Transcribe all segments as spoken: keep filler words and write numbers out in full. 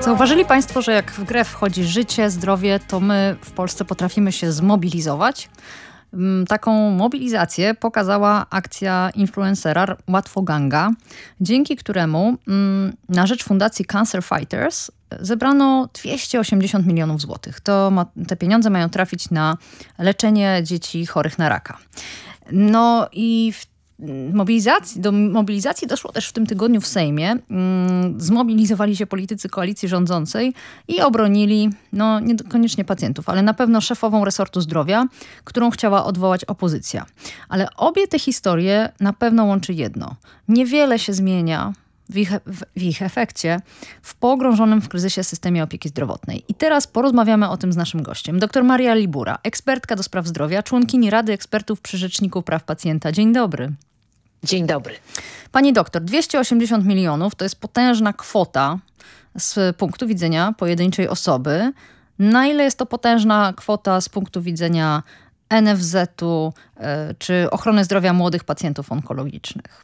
Zauważyli Państwo, że jak w grę wchodzi życie, zdrowie, to my w Polsce potrafimy się zmobilizować? Taką mobilizację pokazała akcja influencera Łatwoganga, dzięki któremu na rzecz Fundacji Cancer Fighters zebrano dwieście osiemdziesiąt milionów złotych. To ma, te pieniądze mają trafić na leczenie dzieci chorych na raka. No i w Mobilizacji, do mobilizacji doszło też w tym tygodniu w Sejmie. Zmobilizowali się politycy koalicji rządzącej i obronili, no niekoniecznie pacjentów, ale na pewno szefową resortu zdrowia, którą chciała odwołać opozycja. Ale obie te historie na pewno łączy jedno. Niewiele się zmienia w ich, w, w ich efekcie w pogrążonym w kryzysie systemie opieki zdrowotnej. I teraz porozmawiamy o tym z naszym gościem. Doktor Maria Libura, ekspertka do spraw zdrowia, członkini Rady Ekspertów przy Rzeczniku Praw Pacjenta. Dzień dobry. Dzień dobry. Pani doktor, dwieście osiemdziesiąt milionów to jest potężna kwota z punktu widzenia pojedynczej osoby. Na ile jest to potężna kwota z punktu widzenia N F Z-u czy ochrony zdrowia młodych pacjentów onkologicznych?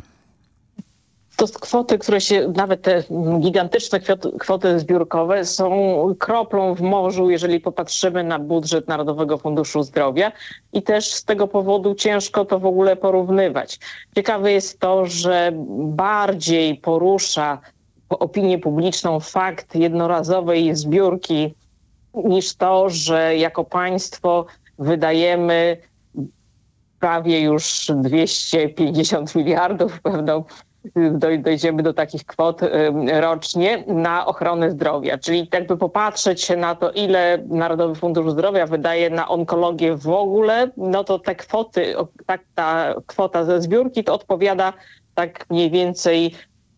To kwoty, które się, nawet te gigantyczne kwoty zbiórkowe są kroplą w morzu, jeżeli popatrzymy na budżet Narodowego Funduszu Zdrowia i też z tego powodu ciężko to w ogóle porównywać. Ciekawe jest to, że bardziej porusza opinię publiczną fakt jednorazowej zbiórki niż to, że jako państwo wydajemy prawie już dwieście pięćdziesiąt miliardów, pewną dojdziemy do takich kwot rocznie na ochronę zdrowia. Czyli jakby popatrzeć się na to, ile Narodowy Fundusz Zdrowia wydaje na onkologię w ogóle, no to te kwoty, tak ta kwota ze zbiórki to odpowiada tak mniej więcej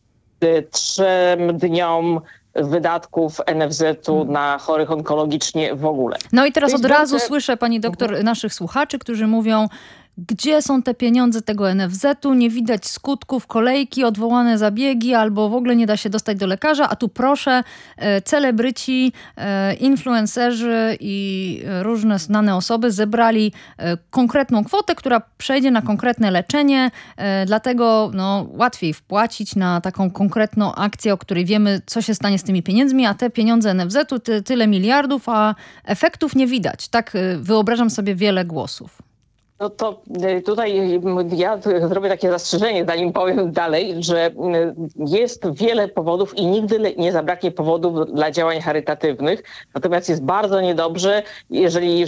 trzem dniom wydatków N F Z-u hmm. na chorych onkologicznie w ogóle. No i teraz od razu słyszę, pani doktor, naszych słuchaczy, którzy mówią: gdzie są te pieniądze tego N F Z-u? Nie widać skutków, kolejki, odwołane zabiegi, albo w ogóle nie da się dostać do lekarza, a tu proszę, e, celebryci, e, influencerzy i różne znane osoby zebrali e, konkretną kwotę, która przejdzie na konkretne leczenie, e, dlatego no, łatwiej wpłacić na taką konkretną akcję, o której wiemy, co się stanie z tymi pieniędzmi, a te pieniądze N F Z-u ty, tyle miliardów, a efektów nie widać. Tak e, wyobrażam sobie wiele głosów. No to tutaj ja zrobię takie zastrzeżenie, zanim powiem dalej, że jest wiele powodów i nigdy nie zabraknie powodów dla działań charytatywnych. Natomiast jest bardzo niedobrze, jeżeli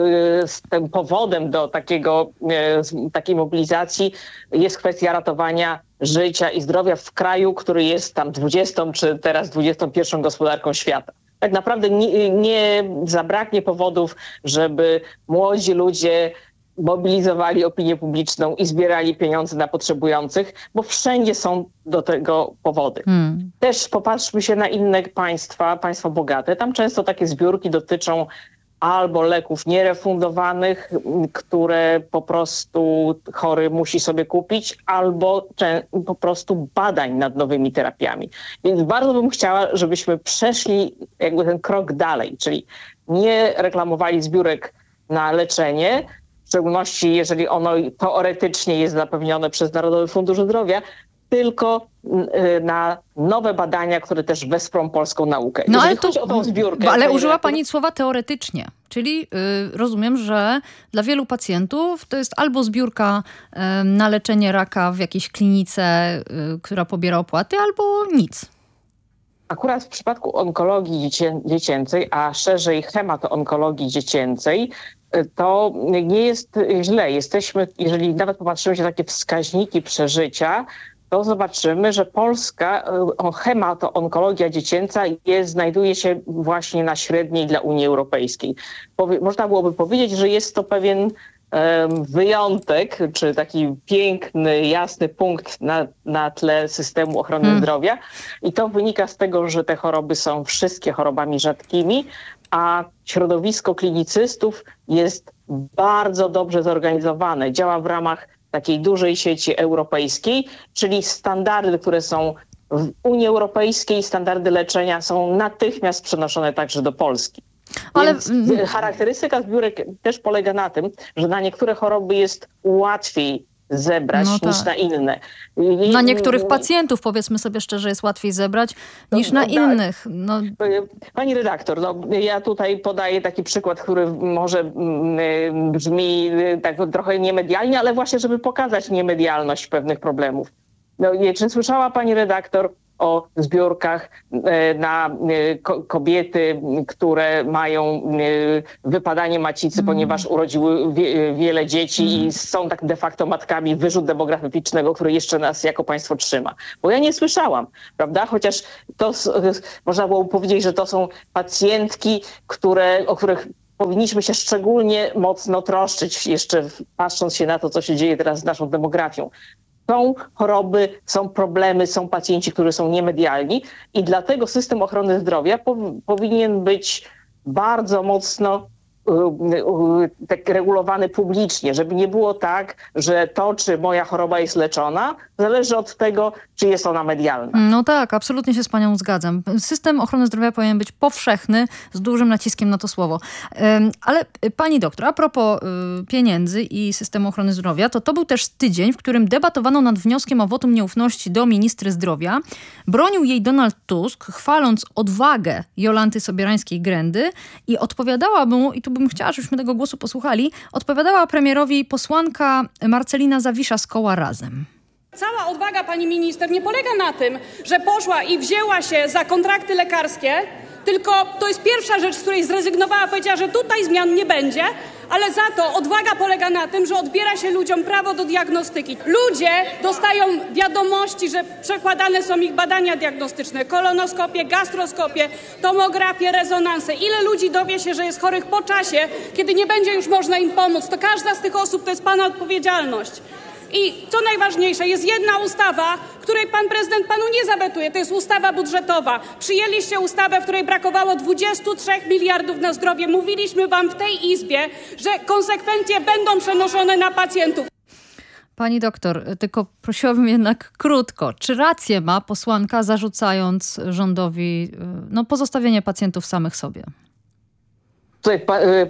z tym powodem do takiego, takiej mobilizacji jest kwestia ratowania życia i zdrowia w kraju, który jest tam dwudziestą czy teraz dwudziestą pierwszą gospodarką świata. Tak naprawdę nie, nie zabraknie powodów, żeby młodzi ludzie mobilizowali opinię publiczną i zbierali pieniądze na potrzebujących, bo wszędzie są do tego powody. Hmm. Też popatrzmy się na inne państwa, państwa bogate. Tam często takie zbiórki dotyczą albo leków nierefundowanych, które po prostu chory musi sobie kupić, albo po prostu badań nad nowymi terapiami. Więc bardzo bym chciała, żebyśmy przeszli jakby ten krok dalej, czyli nie reklamowali zbiórek na leczenie, w szczególności jeżeli ono teoretycznie jest zapewnione przez Narodowy Fundusz Zdrowia, tylko na nowe badania, które też wesprą polską naukę. No, jeżeli ale chodzi to, o tą zbiórkę... Ale użyła pani słowa teoretycznie, czyli yy, rozumiem, że dla wielu pacjentów to jest albo zbiórka yy, na leczenie raka w jakiejś klinice, yy, która pobiera opłaty, albo nic. Akurat w przypadku onkologii dziecię, dziecięcej, a szerzej hemato-onkologii dziecięcej, to nie jest źle. Jesteśmy, jeżeli nawet popatrzymy się na takie wskaźniki przeżycia, to zobaczymy, że Polska, hemato-onkologia dziecięca jest, znajduje się właśnie na średniej dla Unii Europejskiej. Powie, można byłoby powiedzieć, że jest to pewien um, wyjątek, czy taki piękny, jasny punkt na, na tle systemu ochrony hmm. zdrowia. I to wynika z tego, że te choroby są wszystkie chorobami rzadkimi, a środowisko klinicystów jest bardzo dobrze zorganizowane. Działa w ramach takiej dużej sieci europejskiej, czyli standardy, które są w Unii Europejskiej, standardy leczenia są natychmiast przenoszone także do Polski. Ale Więc charakterystyka zbiórek też polega na tym, że na niektóre choroby jest łatwiej zebrać no niż tak. na inne. I, na niektórych pacjentów, powiedzmy sobie szczerze, jest łatwiej zebrać niż na no, innych. No. Pani redaktor, no, ja tutaj podaję taki przykład, który może mm, brzmi tak trochę niemedialnie, ale właśnie, żeby pokazać niemedialność pewnych problemów. No, czy słyszała pani redaktor o zbiórkach na kobiety, które mają wypadanie macicy, mm. ponieważ urodziły wie, wiele dzieci mm. i są tak de facto matkami, wyrzut demograficznego, który jeszcze nas jako państwo trzyma? Bo ja nie słyszałam, prawda? Chociaż to można było powiedzieć, że to są pacjentki, które, o których powinniśmy się szczególnie mocno troszczyć, jeszcze patrząc się na to, co się dzieje teraz z naszą demografią. Są choroby, są problemy, są pacjenci, którzy są niemedialni i dlatego system ochrony zdrowia pow- powinien być bardzo mocno tak regulowany publicznie, żeby nie było tak, że to, czy moja choroba jest leczona, zależy od tego, czy jest ona medialna. No tak, absolutnie się z panią zgadzam. System ochrony zdrowia powinien być powszechny, z dużym naciskiem na to słowo. Ale pani doktor, a propos pieniędzy i systemu ochrony zdrowia, to to był też tydzień, w którym debatowano nad wnioskiem o wotum nieufności do ministry zdrowia. Bronił jej Donald Tusk, chwaląc odwagę Jolanty Sobierańskiej-Grendy i odpowiadała mu, i tu bym chciała, żebyśmy tego głosu posłuchali, odpowiadała premierowi posłanka Marcelina Zawisza z koła Razem. Cała odwaga pani minister nie polega na tym, że poszła i wzięła się za kontrakty lekarskie, tylko to jest pierwsza rzecz, z której zrezygnowała, powiedziała, że tutaj zmian nie będzie, ale za to odwaga polega na tym, że odbiera się ludziom prawo do diagnostyki. Ludzie dostają wiadomości, że przekładane są ich badania diagnostyczne, kolonoskopie, gastroskopie, tomografie, rezonanse. Ile ludzi dowie się, że jest chorych po czasie, kiedy nie będzie już można im pomóc? To każda z tych osób to jest pana odpowiedzialność. I co najważniejsze, jest jedna ustawa, której pan prezydent panu nie zawetuje. To jest ustawa budżetowa. Przyjęliście ustawę, w której brakowało dwadzieścia trzy miliardów na zdrowie. Mówiliśmy wam w tej Izbie, że konsekwencje będą przenoszone na pacjentów. Pani doktor, tylko prosiłabym jednak krótko. Czy rację ma posłanka, zarzucając rządowi no, pozostawienie pacjentów samych sobie? Tutaj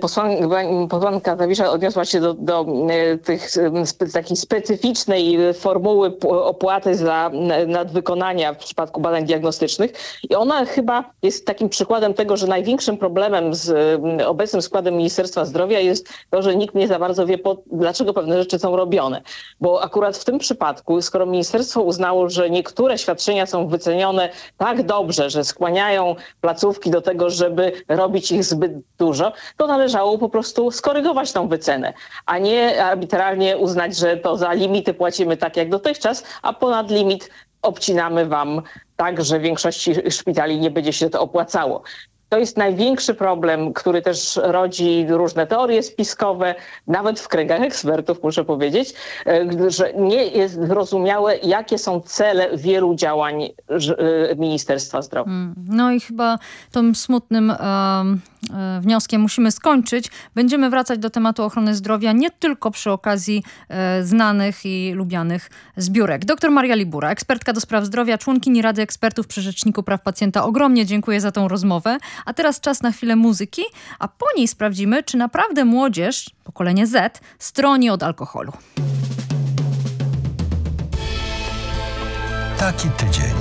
posłanka Zawisza odniosła się do, do tych spe, takiej specyficznej formuły opłaty za nadwykonania w przypadku badań diagnostycznych i ona chyba jest takim przykładem tego, że największym problemem z obecnym składem Ministerstwa Zdrowia jest to, że nikt nie za bardzo wie, po, dlaczego pewne rzeczy są robione. Bo akurat w tym przypadku, skoro ministerstwo uznało, że niektóre świadczenia są wycenione tak dobrze, że skłaniają placówki do tego, żeby robić ich zbyt dużo, to należało po prostu skorygować tą wycenę, a nie arbitralnie uznać, że to za limity płacimy tak jak dotychczas, a ponad limit obcinamy wam tak, że w większości szpitali nie będzie się to opłacało. To jest największy problem, który też rodzi różne teorie spiskowe, nawet w kręgach ekspertów, muszę powiedzieć, że nie jest zrozumiałe, jakie są cele wielu działań Ministerstwa Zdrowia. No i chyba tym smutnym um, wnioskiem musimy skończyć. Będziemy wracać do tematu ochrony zdrowia nie tylko przy okazji e, znanych i lubianych zbiórek. Doktor Maria Libura, ekspertka do spraw zdrowia, członkini Rady Ekspertów przy Rzeczniku Praw Pacjenta. Ogromnie dziękuję za tą rozmowę. A teraz czas na chwilę muzyki, a po niej sprawdzimy, czy naprawdę młodzież, pokolenie Z, stroni od alkoholu. Taki tydzień.